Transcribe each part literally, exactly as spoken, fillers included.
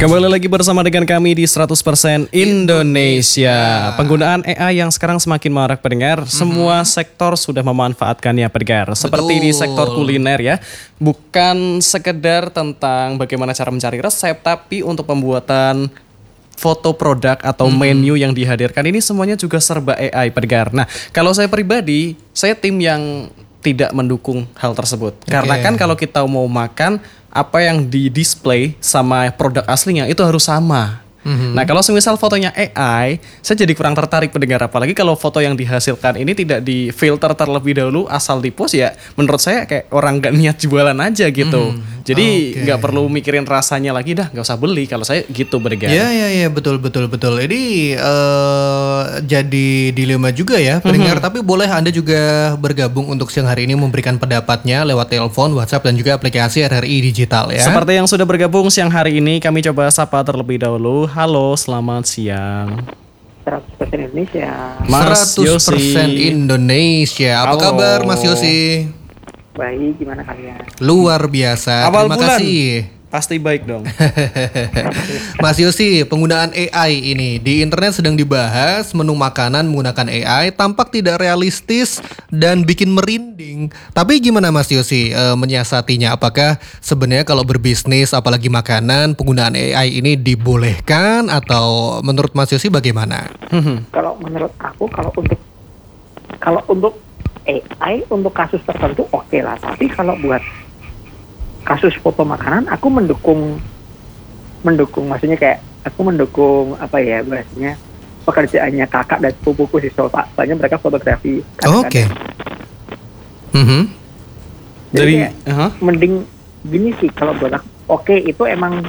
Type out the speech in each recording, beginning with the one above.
Kembali lagi bersama dengan kami di seratus persen Indonesia. Penggunaan A I yang sekarang semakin marak pendengar. Mm-hmm. Semua sektor sudah memanfaatkannya pendengar. Seperti Betul. di sektor kuliner ya. Bukan sekedar tentang bagaimana cara mencari resep, tapi untuk pembuatan foto produk atau mm-hmm. menu yang dihadirkan ini semuanya juga serba A I pendengar. Nah, kalau saya pribadi, saya tim yang tidak mendukung hal tersebut. Okay. Karena kan kalau kita mau makan, apa yang di display sama produk aslinya itu harus sama. Mm-hmm. Nah kalau semisal fotonya A I, saya jadi kurang tertarik pendengar. Apalagi kalau foto yang dihasilkan ini tidak difilter terlebih dahulu, asal dipost ya. Menurut saya kayak orang gak niat jualan aja gitu. Mm-hmm. Jadi okay. gak perlu mikirin rasanya lagi, dah gak usah beli. Kalau saya gitu pendengar. Ya ya ya betul betul betul. Ini uh, jadi dilema juga ya pendengar. Mm-hmm. Tapi boleh Anda juga bergabung untuk siang hari ini memberikan pendapatnya lewat telepon, WhatsApp dan juga aplikasi R R I Digital ya. Seperti yang sudah bergabung siang hari ini, kami coba sapa terlebih dahulu. Halo, selamat siang. seratus persen Indonesia. Mas seratus persen Yosi. Indonesia. Apa Halo. kabar Mas Yosi? Baik, gimana kalian? Luar biasa. Awal Terima bulan. kasih. Pasti baik dong. Mas Yosi, penggunaan A I ini di internet sedang dibahas. Menu makanan menggunakan A I tampak tidak realistis dan bikin merinding. Tapi gimana Mas Yosi e, menyiasatinya? Apakah sebenarnya kalau berbisnis apalagi makanan penggunaan A I ini dibolehkan atau menurut Mas Yosi bagaimana? Kalau menurut aku kalau untuk kalau untuk A I untuk kasus tertentu oke okay lah. Tapi kalau buat kasus foto makanan, aku mendukung, mendukung, maksudnya kayak aku mendukung apa ya bahasanya pekerjaannya kakak dan sepupuku sih, soalnya mereka fotografi. Oke. Okay. Mm-hmm. Jadi Dari, uh-huh. mending gini sih kalau buat aku, oke okay, itu emang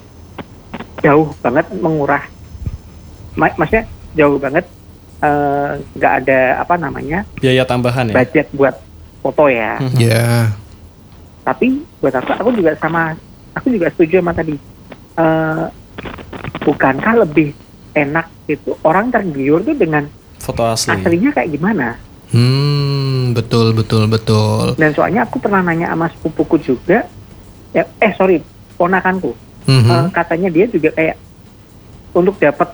jauh banget menguras, mak- maksudnya jauh banget nggak uh, ada apa namanya biaya tambahan ya. Budget buat foto ya. Mm-hmm. Ya. Yeah. Tapi buat aku, aku juga sama, aku juga setuju sama tadi. Uh, bukankah lebih enak itu orang tergiur tuh dengan foto asli. Aslinya kayak gimana? Hmm, betul betul betul. Dan soalnya aku pernah nanya sama sepupuku juga, ya, eh sorry, ponakanku, mm-hmm. uh, katanya dia juga kayak untuk dapat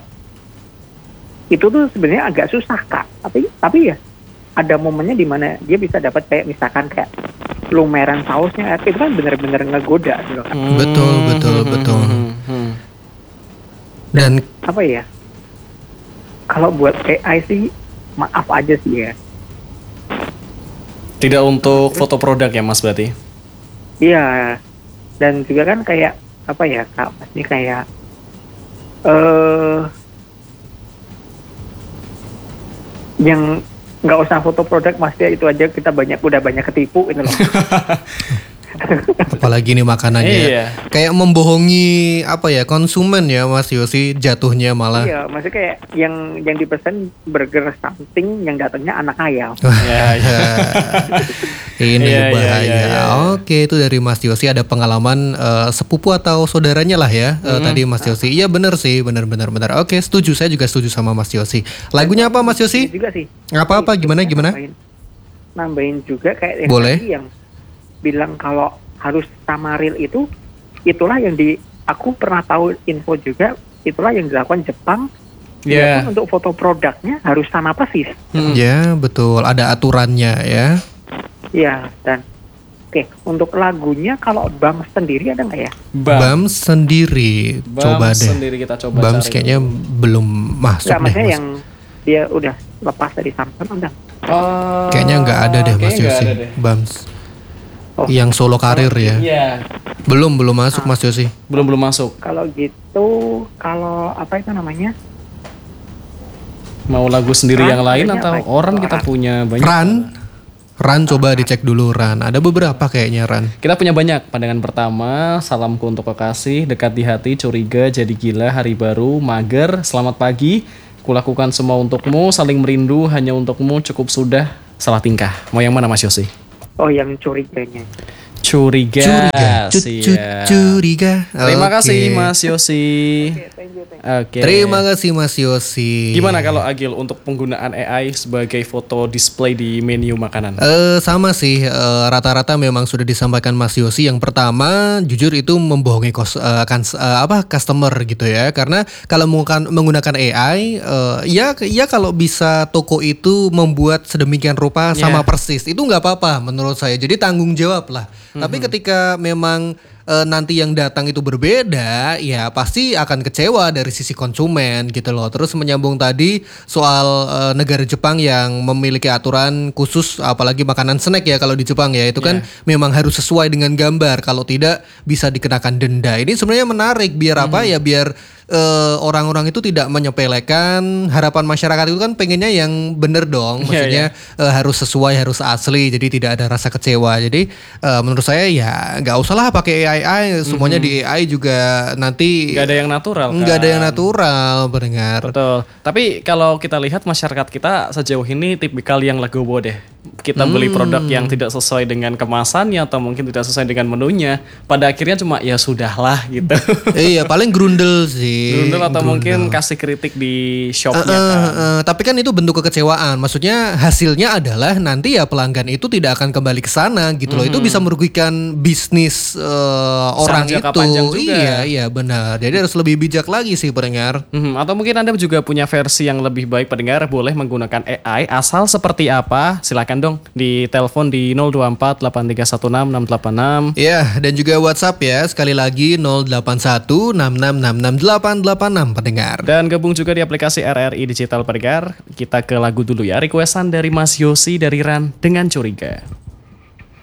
itu tuh sebenarnya agak susah kak. Tapi tapi ya ada momennya di mana dia bisa dapat kayak misalkan kayak lumeran sausnya, itu kan bener-bener ngegoda gitu kan. Hmm. Betul, betul, betul. Hmm. Dan apa ya? Kalau buat A I sih maaf aja sih ya. Tidak untuk foto produk ya Mas berarti? Iya. Dan juga kan kayak apa ya kak? Pasti kayak eh uh, yang nggak usah foto produk mas ya, itu aja kita banyak udah banyak ketipu itu loh. Apalagi nih makanannya iya. kayak membohongi apa ya konsumen ya Mas Yosi jatuhnya malah. Iya, maksudnya kayak yang yang dipesan burger something yang datangnya anak ayam. Ya, ya. Ini iya, bahaya. Iya, iya, iya. Oke, itu dari Mas Yosi ada pengalaman uh, sepupu atau saudaranya lah ya uh, mm-hmm. tadi Mas Yosi. Iya benar sih, benar benar benar. Oke, setuju, saya juga setuju sama Mas Yosi. Lagunya apa Mas Yosi? Juga sih. Apa-apa gimana gimana? Nambahin, nambahin juga kayak yang boleh. Tadi yang bilang kalau harus sama real itu, itulah yang di aku pernah tahu info juga, itulah yang dilakukan Jepang. Yeah. Untuk foto produknya harus sama persis. Hmm. Ya betul, ada aturannya ya. Ya dan oke, untuk lagunya kalau Bams sendiri ada nggak ya? Bams, Bams sendiri, Bams coba deh. Sendiri kita coba Bams cari kayaknya dulu. belum masuk. Nggak, deh, maksudnya mas. yang dia udah lepas dari Samsung udah. Oh, kayaknya nggak ada deh Mas Yosi. Bams. Oh. Yang solo karir oh, ya. Iya. Belum belum masuk nah, Mas Yosi. Belum belum masuk. Kalau gitu, kalau apa itu namanya? Mau lagu sendiri Ran, yang lain atau apa? orang kita punya banyak. Ran. Ran coba dicek dulu Ran. Ada beberapa kayaknya Ran. Kita punya banyak. Pandangan pertama, salamku untuk kekasih, dekat di hati, curiga, jadi gila, hari baru, mager, selamat pagi, kulakukan semua untukmu, saling merindu, hanya untukmu, cukup sudah, salah tingkah. Mau yang mana Mas Yosi? Oh, yang curiganya. Curiga. Curiga. Cu- cu- Siap. Curiga. Terima Oke. kasih Mas Yosi. Oke. Terima kasih Mas Yosi. Gimana kalau Agil untuk penggunaan A I sebagai foto display di menu makanan? Eh sama sih, eh, rata-rata memang sudah disampaikan Mas Yosi. Yang pertama, jujur itu membohongi kos, eh, kan, eh, apa customer gitu ya. Karena kalau menggunakan, menggunakan A I, eh, ya ya kalau bisa toko itu membuat sedemikian rupa Yeah. sama persis, itu nggak apa-apa menurut saya. Jadi tanggung jawab lah. Mm-hmm. Tapi ketika memang e, nanti yang datang itu berbeda, ya pasti akan kecewa dari sisi konsumen gitu loh. Terus menyambung tadi soal e, negara Jepang yang memiliki aturan khusus, apalagi makanan snack ya kalau di Jepang ya, itu kan Yeah. memang harus sesuai dengan gambar. Kalau tidak bisa dikenakan denda. Ini sebenarnya menarik, biar Hmm. apa ya, biar e, orang-orang itu tidak menyepelekan. Harapan masyarakat itu kan pengennya yang bener dong, Yeah, maksudnya e, harus sesuai, harus asli, jadi tidak ada rasa kecewa. Jadi e, menurut saya ya nggak usah lah pakai A I, semuanya di A I juga nanti Nggak ada yang natural kan? nggak ada yang natural, pendengar. Betul. Tapi kalau kita lihat masyarakat kita sejauh ini tipikal yang legowo deh. Kita beli produk yang tidak sesuai dengan kemasannya atau mungkin tidak sesuai dengan menunya. Pada akhirnya cuma ya sudahlah gitu. Iya, paling grundel sih. Grundel atau Grundel. mungkin kasih kritik di shopnya Eh, kan. eh, eh, tapi kan itu bentuk kekecewaan. Maksudnya hasilnya adalah nanti ya pelanggan itu tidak akan kembali ke sana gitu loh. Itu bisa merugikan bisnis eh, orang jangka itu. panjang juga. Iya, iya benar. Jadi harus lebih bijak lagi sih pendengar. Mhm, atau mungkin Anda juga punya versi yang lebih baik pendengar, boleh menggunakan A I asal seperti apa? Silakan dong di telepon di nol dua empat delapan tiga satu enam enam delapan enam. Ya, dan juga WhatsApp ya. Sekali lagi nol delapan satu enam enam enam enam delapan delapan enam pendengar. Dan gabung juga di aplikasi R R I Digital pendengar. Kita ke lagu dulu ya, requestan dari Mas Yosi dari Ran dengan Curiga.